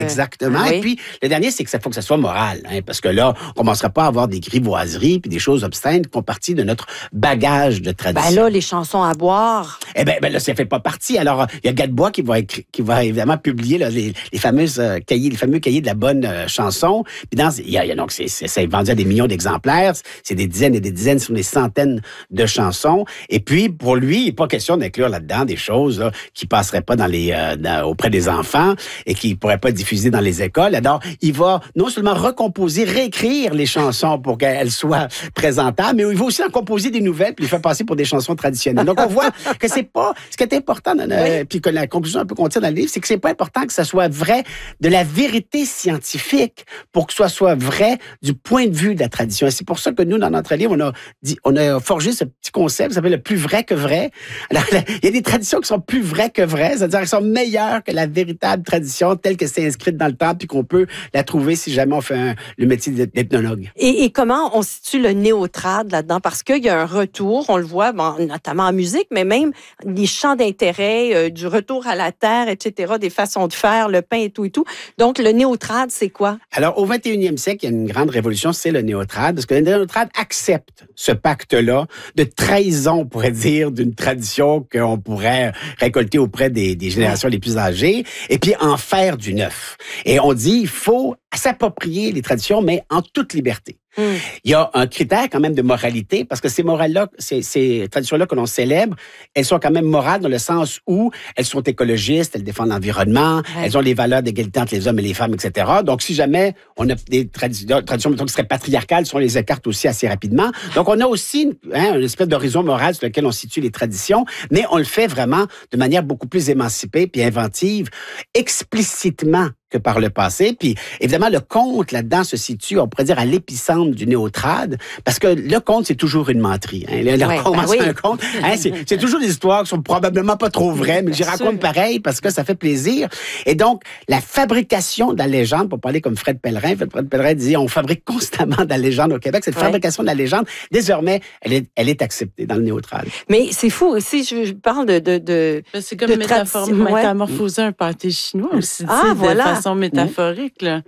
Exactement. Ah oui. Et puis, le dernier, c'est que ça faut que ça soit moral, hein, parce que là, on commencera pas à avoir des grivoiseries puis des choses obscènes qui font partie de notre bagage de tradition. Ben là, les chansons à boire. Eh ben là, ça fait pas partie. Alors, il y a Gadebois qui va évidemment publier là, les fameux cahiers de la bonne chanson. Puis donc c'est vendu à des millions d'exemplaires. C'est des dizaines et des dizaines, sur des centaines de chansons. Et puis, pour lui, il n'est pas question d'inclure là-dedans des choses là, qui passeraient pas auprès des enfants et qui pourraient pas être diffusées dans les écoles. Alors, il va non seulement recomposer, réécrire les chansons pour qu'elles soient présentables, mais il va aussi en composer des nouvelles puis les faire passer pour des chansons traditionnelles. Donc, on voit que c'est pas... Ce qui est important, puis que la conclusion un peu qu'on tire dans le livre, c'est que c'est pas important que ça soit vrai de la vérité scientifique pour que ce soit vrai du point de vue de la tradition. Et c'est pour ça que nous, dans notre livre, on a forgé ce petit concept qui s'appelle le plus vrai que vrai. Alors, il y a des traditions qui sont plus vraies que vraies, c'est-à-dire qu'elles sont meilleures que la véritable tradition telle que c'est inscrite dans le temps puis qu'on peut la trouver si jamais on fait le métier d'ethnologue. Et comment on situe le néo-trad là-dedans? Parce qu'il y a un retour, on le voit, notamment en musique, mais même les champs d'intérêt, du retour à la terre, etc., des façons de faire, le pain et tout et tout. Donc, le néo-trad, c'est quoi? Alors, au 21e siècle, il y a une grande révolution, c'est le néo-trad, parce que le néo-trad accepte ce pacte-là de trahison, on pourrait dire, d'une tradition qu'on pourrait récolter auprès des générations les plus âgées, et puis en faire du neuf. Et on dit, il faut s'approprier les traditions, mais en toute liberté. Il y a un critère quand même de moralité, parce que ces morales-là, ces traditions-là que l'on célèbre, elles sont quand même morales dans le sens où elles sont écologistes, elles défendent l'environnement, elles ont les valeurs d'égalité entre les hommes et les femmes, etc. Donc, si jamais on a des traditions mettons, qui seraient patriarcales, on les écarte aussi assez rapidement. Donc, on a aussi une espèce d'horizon moral sur lequel on situe les traditions, mais on le fait vraiment de manière beaucoup plus émancipée puis inventive, explicitement que par le passé. Puis, évidemment, le conte, là-dedans, se situe, on pourrait dire, à l'épicentre du néo-trad, parce que le conte, c'est toujours une menterie. Hein. Un conte, hein, c'est toujours des histoires qui sont probablement pas trop vraies, mais j'y raconte pareil parce que ça fait plaisir. Et donc, la fabrication de la légende, pour parler comme Fred Pellerin disait, on fabrique constamment de la légende au Québec. Cette fabrication de la légende, désormais, elle est acceptée dans le néo-trad. Mais c'est fou aussi, je parle de c'est comme métamorphoser un pâté chinois aussi, voilà. De façon métaphorique. Là.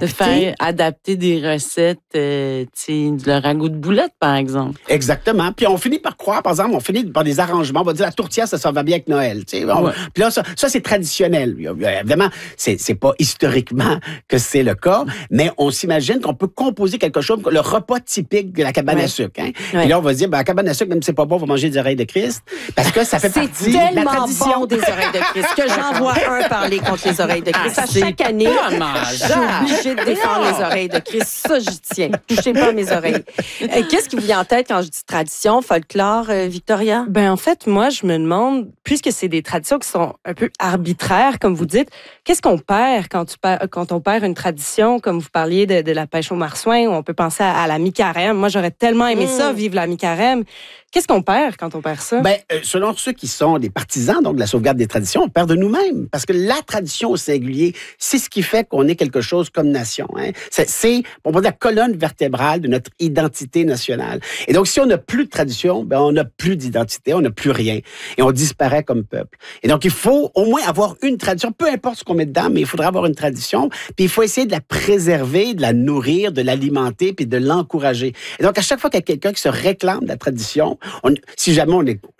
Adapter des recettes, le ragoût de boulettes, par exemple. Exactement. Puis on finit par croire, par exemple, par des arrangements. On va dire la tourtière, ça va bien avec Noël. Puis là, ça c'est traditionnel. Évidemment, c'est pas historiquement que c'est le cas, mais on s'imagine qu'on peut composer quelque chose, le repas typique de la cabane à sucre. Hein? Puis là, on va se dire, la cabane à sucre, même si c'est pas bon, on va manger des oreilles de Christ, parce que ça fait partie de la tradition. C'est tellement bon des oreilles de Christ que j'en vois un parler contre les oreilles de Christ. Chaque année, je suis obligée de défendre les oreilles de Christ. Ça, j'y tiens. Touchez pas à mes oreilles. Qu'est-ce qui vous vient en tête quand je dis tradition, folklore, Victoria? En fait, moi, je me demande, puisque c'est des traditions qui sont un peu arbitraires, comme vous dites, qu'est-ce qu'on perd quand on perd une tradition, comme vous parliez de la pêche au marsouin, où on peut penser à la mi-carême. Moi, j'aurais tellement aimé ça, vivre la mi-carême. Qu'est-ce qu'on perd quand on perd ça? Selon ceux qui sont des partisans donc de la sauvegarde des traditions, on perd de nous-mêmes. Parce que la tradition au singulier, c'est ce qui fait qu'on est quelque chose comme nation. Hein. C'est, on va dire, la colonne vertébrale de notre identité nationale. Et donc, si on n'a plus de tradition, on n'a plus d'identité, on n'a plus rien. Et on disparaît comme peuple. Et donc, il faut au moins avoir une tradition, peu importe ce qu'on met dedans, mais il faudra avoir une tradition. Puis il faut essayer de la préserver, de la nourrir, de l'alimenter, puis de l'encourager. Et donc, à chaque fois qu'il y a quelqu'un qui se réclame de la tradition, si jamais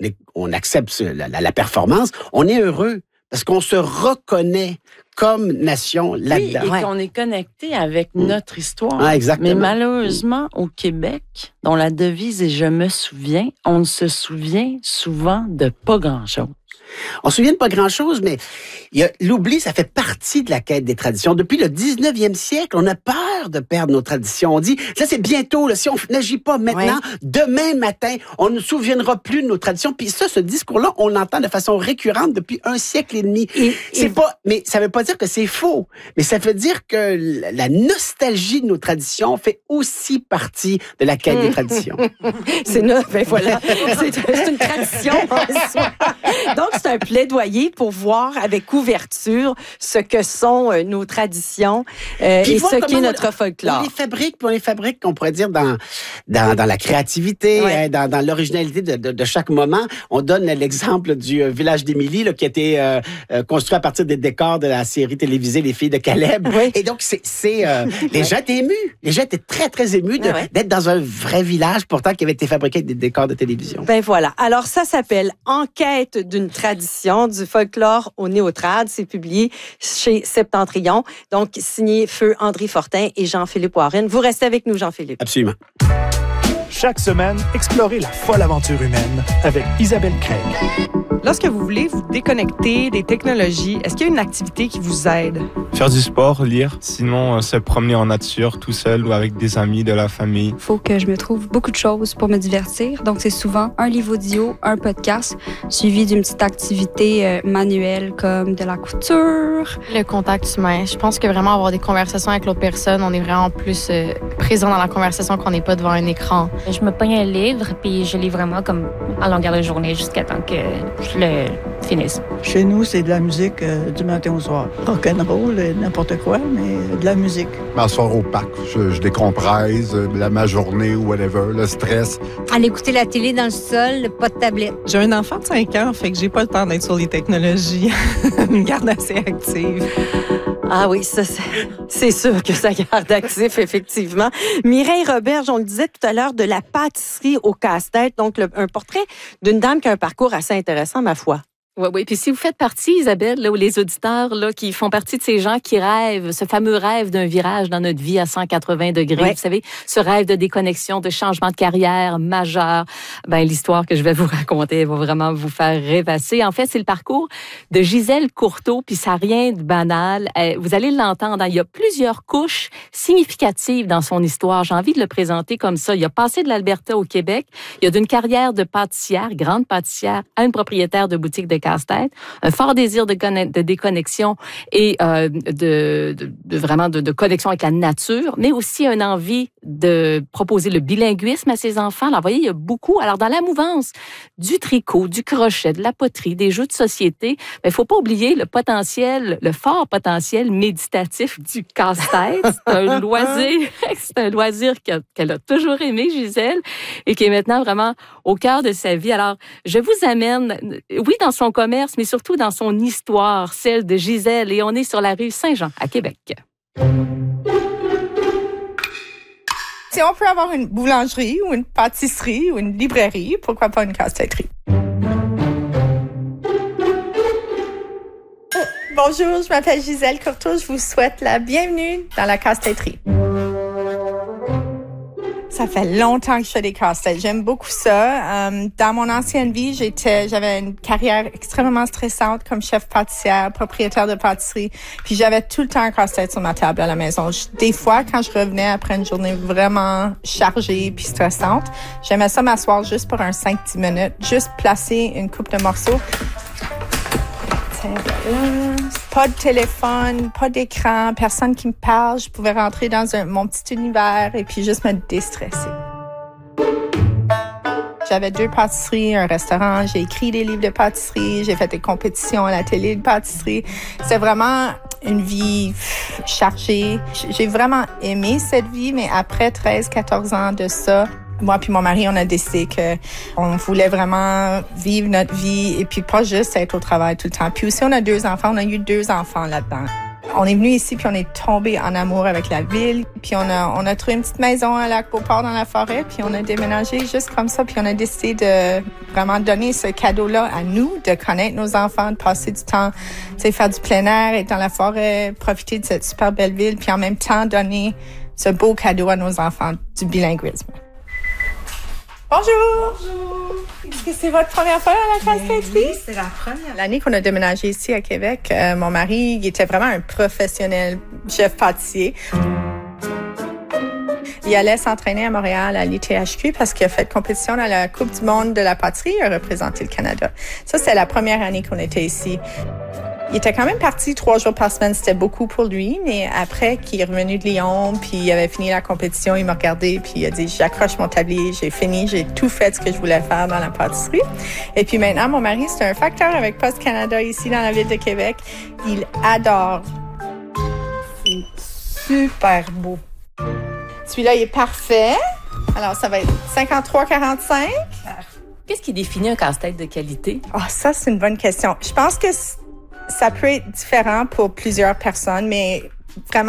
on accepte la performance, on est heureux parce qu'on se reconnaît comme nation là-dedans. Oui, et qu'on est connecté avec notre histoire. Exactement. Mais malheureusement, au Québec, dont la devise est « Je me souviens », on ne se souvient souvent de pas grand-chose. On se souvient de pas grand-chose, mais l'oubli, ça fait partie de la quête des traditions. Depuis le 19e siècle, on a peur de perdre nos traditions. On dit, ça c'est bientôt, là, si on n'agit pas maintenant, demain matin, on ne se souviendra plus de nos traditions. Puis ça, ce discours-là, on l'entend de façon récurrente depuis 1 siècle et demi. Mais ça veut pas dire que c'est faux, mais ça veut dire que la nostalgie de nos traditions fait aussi partie de la quête des traditions. C'est voilà. C'est une tradition en soi. Donc, c'est un plaidoyer pour voir avec ouverture ce que sont nos traditions et ce qu'est notre folklore. On les fabrique, on pourrait dire, dans la créativité, dans l'originalité de chaque moment. On donne l'exemple du village d'Émilie, qui a été construit à partir des décors de la série télévisée Les Filles de Caleb. Oui. Et donc, les gens étaient émus. Les gens étaient très, très émus d'être dans un vrai village, pourtant, qui avait été fabriqué avec des décors de télévision. Ben voilà. Alors, ça s'appelle Enquête d'une tradition du folklore au néotrad. C'est publié chez Septentrion. Donc, signé Feu André Fortin et Jean-Philippe Warren. Vous restez avec nous, Jean-Philippe. Absolument. Chaque semaine, explorez la folle aventure humaine avec Isabelle Craig. Lorsque vous voulez vous déconnecter des technologies, est-ce qu'il y a une activité qui vous aide? Faire du sport, lire, sinon se promener en nature tout seul ou avec des amis, de la famille. Il faut que je me trouve beaucoup de choses pour me divertir. Donc, c'est souvent un livre audio, un podcast, suivi d'une petite activité manuelle comme de la couture. Le contact humain. Je pense que vraiment avoir des conversations avec l'autre personne, on est vraiment plus présent dans la conversation qu'on n'est pas devant un écran. Je me pogne un livre, puis je lis vraiment comme à longueur de journée jusqu'à temps que je le finisse. Chez nous, c'est de la musique du matin au soir. Rock'n'roll, n'importe quoi, mais de la musique. M'asseoir au parc, je décompresse, ma journée ou whatever, le stress. Aller écouter la télé dans le sol, pas de tablette. J'ai un enfant de 5 ans, fait que j'ai pas le temps d'être sur les technologies. Une garde assez active. Ah oui, ça, c'est sûr que ça garde actif, effectivement. Mireille Roberge, on le disait tout à l'heure, de la pâtisserie au casse-tête. Donc, un portrait d'une dame qui a un parcours assez intéressant, ma foi. Oui. Puis si vous faites partie, Isabelle, là, ou les auditeurs là, qui font partie de ces gens qui rêvent, ce fameux rêve d'un virage dans notre vie à 180 degrés, vous savez, ce rêve de déconnexion, de changement de carrière majeur, l'histoire que je vais vous raconter va vraiment vous faire rêvasser. En fait, c'est le parcours de Gisèle Courteau, puis ça n'a rien de banal. Vous allez l'entendre, il y a plusieurs couches significatives dans son histoire. J'ai envie de le présenter comme ça. Il a passé de l'Alberta au Québec. Il a d'une carrière de pâtissière, grande pâtissière, à une propriétaire de boutique de casse-tête, un fort désir de déconnexion et de connexion avec la nature, mais aussi une envie de proposer le bilinguisme à ses enfants. Alors, vous voyez, il y a beaucoup. Alors, dans la mouvance du tricot, du crochet, de la poterie, des jeux de société, il ne faut pas oublier le fort potentiel méditatif du casse-tête. C'est un loisir qu'elle a toujours aimé, Gisèle, et qui est maintenant vraiment au cœur de sa vie. Alors, je vous amène, oui, dans son commerce, mais surtout dans son histoire, celle de Gisèle, et on est sur la rue Saint-Jean, à Québec. Si on peut avoir une boulangerie ou une pâtisserie ou une librairie, pourquoi pas une casse-têterie? Bonjour, je m'appelle Gisèle Courteau, je vous souhaite la bienvenue dans la casse-têterie. Ça fait longtemps que je fais des casse-têtes. J'aime beaucoup ça. Dans mon ancienne vie, j'avais une carrière extrêmement stressante comme chef pâtissière, propriétaire de pâtisserie. Puis j'avais tout le temps un casse-tête sur ma table à la maison. Des fois, quand je revenais après une journée vraiment chargée puis stressante, j'aimais ça m'asseoir juste pour un 5-10 minutes, juste placer une coupe de morceaux. Pas de téléphone, pas d'écran, personne qui me parle. Je pouvais rentrer dans mon petit univers et puis juste me déstresser. J'avais 2 pâtisseries, un restaurant. J'ai écrit des livres de pâtisserie. J'ai fait des compétitions à la télé de pâtisserie. C'est vraiment une vie chargée. J'ai vraiment aimé cette vie, mais après 13-14 ans de ça, moi puis mon mari, on a décidé qu'on voulait vraiment vivre notre vie et puis pas juste être au travail tout le temps. Puis aussi, on a 2 enfants. On a eu 2 enfants là-dedans. On est venu ici puis on est tombé en amour avec la ville. Puis on a trouvé une petite maison à Lac-Beauport dans la forêt. Puis on a déménagé juste comme ça. Puis on a décidé de vraiment donner ce cadeau-là à nous, de connaître nos enfants, de passer du temps, tu sais, faire du plein air, être dans la forêt, profiter de cette super belle ville. Puis en même temps, donner ce beau cadeau à nos enfants du bilinguisme. Bonjour! Bonjour! Est-ce que c'est votre première fois à la casse-têterie? Oui, c'est la première. L'année qu'on a déménagé ici à Québec, mon mari, il était vraiment un professionnel chef pâtissier. Il allait s'entraîner à Montréal à l'ITHQ parce qu'il a fait compétition dans la Coupe du monde de la pâtisserie. Il a représenté le Canada. Ça, c'est la première année qu'on était ici. Il était quand même parti 3 jours par semaine. C'était beaucoup pour lui. Mais après qu'il est revenu de Lyon, puis il avait fini la compétition, il m'a regardé, puis il a dit, j'accroche mon tablier, j'ai fini, j'ai tout fait ce que je voulais faire dans la pâtisserie. Et puis maintenant, mon mari, c'est un facteur avec Post Canada ici dans la ville de Québec. Il adore. C'est super beau. Celui-là, il est parfait. Alors, ça va être 53,45. Qu'est-ce qui définit un casse-tête de qualité? Ah, ça, c'est une bonne question. Je pense que ça peut être différent pour plusieurs personnes, mais vraiment,